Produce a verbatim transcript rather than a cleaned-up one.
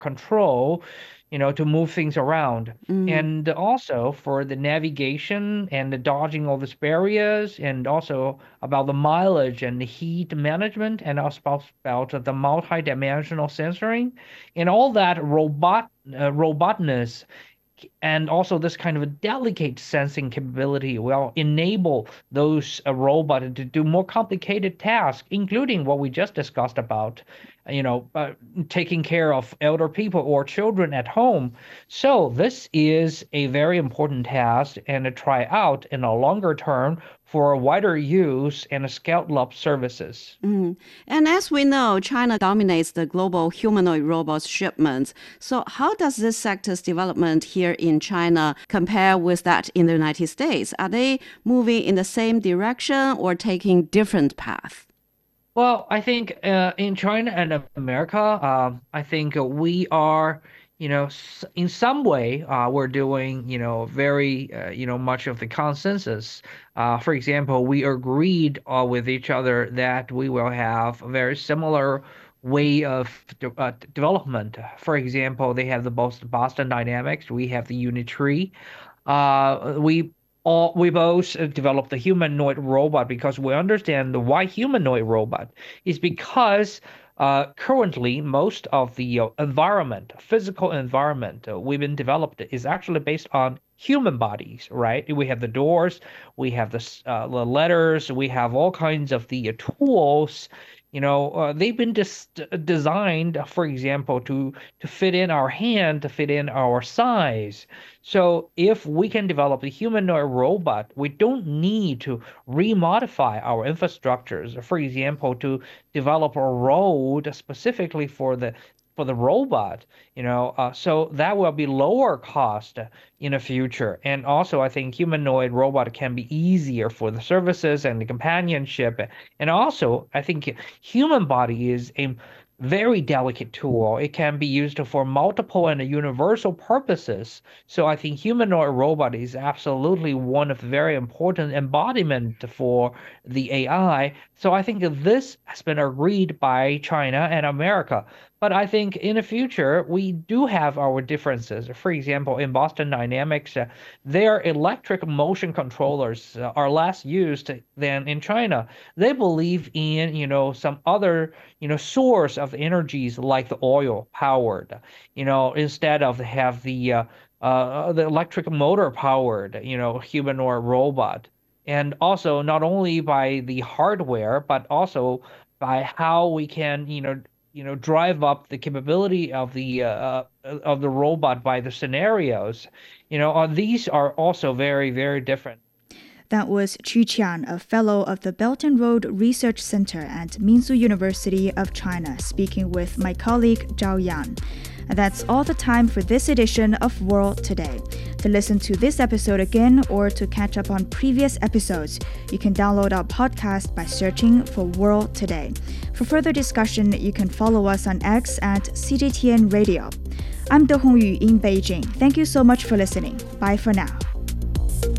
control, you know, to move things around. Mm. And also for the navigation and the dodging all these barriers, and also about the mileage and the heat management, and also about, about the multi-dimensional sensoring and all that robot uh, robotness, and also this kind of a delicate sensing capability will enable those uh, robots to do more complicated tasks, including what we just discussed about, you know, uh, taking care of elder people or children at home. So this is a very important task and a try out in a longer term for wider use and scaled up services. Mm. And as we know, China dominates the global humanoid robots shipments. So, how does this sector's development here in China compare with that in the United States? Are they moving in the same direction or taking different paths? Well, I think uh, in China and America, um, I think uh, we are, you know, s- in some way, uh, we're doing, you know, very, uh, you know, much of the consensus. Uh, for example, we agreed uh, with each other that we will have a very similar way of de uh, development. For example, they have the Bos- Boston Dynamics, we have the Unitree. Uh, we all we both uh, developed the humanoid robot because we understand why humanoid robot is because uh, currently most of the uh, environment, physical environment uh, we've been developed is actually based on human bodies, right? We have the doors, we have the, s- uh, the letters, we have all kinds of the uh, tools. You know, uh, they've been dis designed, for example, to to fit in our hand, to fit in our size. So if we can develop a humanoid robot, we don't need to remodify our infrastructures. For example, to develop a road specifically for the for the robot, you know, uh, so that will be lower cost in the future. And also, I think humanoid robot can be easier for the services and the companionship. And also, I think human body is a very delicate tool. It can be used for multiple and universal purposes. So I think humanoid robot is absolutely one of the very important embodiment for the A I. So I think that this has been agreed by China and America. But I think in the future, we do have our differences. For example, in Boston Dynamics, uh, their electric motion controllers uh, are less used than in China. They believe in, you know, some other, you know, source of energies like the oil powered, you know, instead of have the uh, uh, the electric motor powered, you know, humanoid robot. And also not only by the hardware, but also by how we can, you know, you know, drive up the capability of the uh, uh, of the robot by the scenarios. You know, uh, these are also very, very different. That was Chu Qian, a fellow of the Belt and Road Research Center at Minzu University of China, speaking with my colleague Zhao Yan. And that's all the time for this edition of World Today. To listen to this episode again or to catch up on previous episodes, you can download our podcast by searching for World Today. For further discussion, you can follow us on X at C G T N Radio. I'm De Hongyu in Beijing. Thank you so much for listening. Bye for now.